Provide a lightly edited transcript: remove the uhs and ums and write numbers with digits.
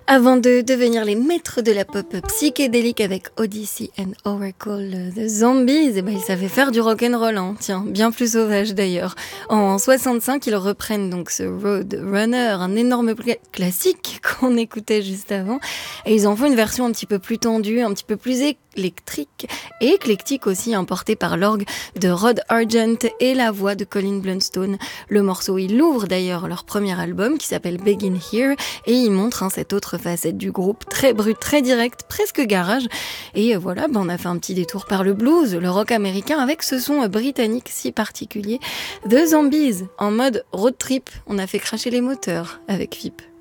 Avant de devenir les maîtres de la pop psychédélique avec Odyssey and Oracle The Zombies, eh ben, ils savaient faire du rock'n'roll, hein. Tiens, bien plus sauvage d'ailleurs. En 65, ils reprennent donc ce Road Runner, un énorme classique qu'on écoutait juste avant, et ils en font une version un petit peu plus tendue, un petit peu plus électrique et éclectique aussi, emportée par l'orgue de Rod Argent et la voix de Colin Blunstone. Le morceau, il ouvre d'ailleurs leur premier album qui s'appelle Begin Here et il montre cette autre facette du groupe, très brute, très directe, presque garage. Et voilà, on a fait un petit détour par le blues, le rock américain avec ce son britannique si particulier. The Zombies, en mode road trip, on a fait cracher les moteurs avec FIP.